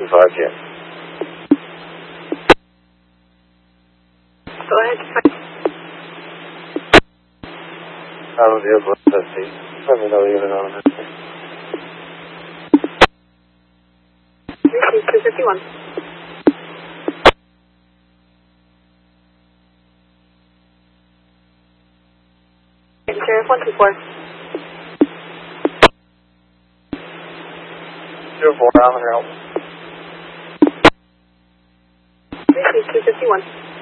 2510. Go ahead. Out of the airport, let's see. Let me know even on this. Receive 251. Sheriff 124. 04, I'm going to help. Receive 251.